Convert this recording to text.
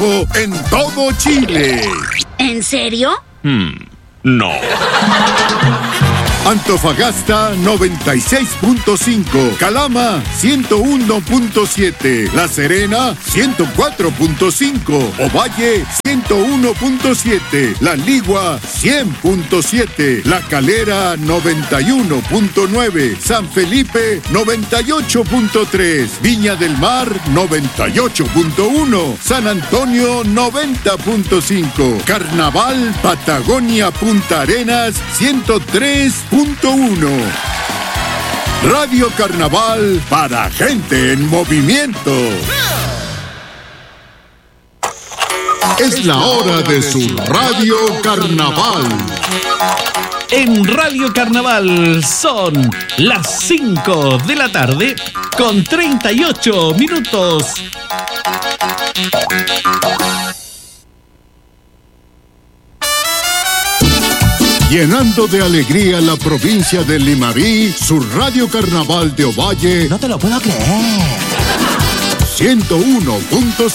en todo Chile. ¿En serio? No. Antofagasta 96.5, Calama 101.7, La Serena 104.5, Ovalle 101.7, La Ligua 100.7, La Calera 91.9, San Felipe 98.3, Viña del Mar 98.1, San Antonio 90.5, Carnaval Patagonia Punta Arenas 103.1. Radio Carnaval para gente en movimiento. Es la hora de su Radio Carnaval. En Radio Carnaval son las 5 de la tarde con 38 minutos. Llenando de alegría la provincia de Limarí, su Radio Carnaval de Ovalle. No te lo puedo creer. 101.5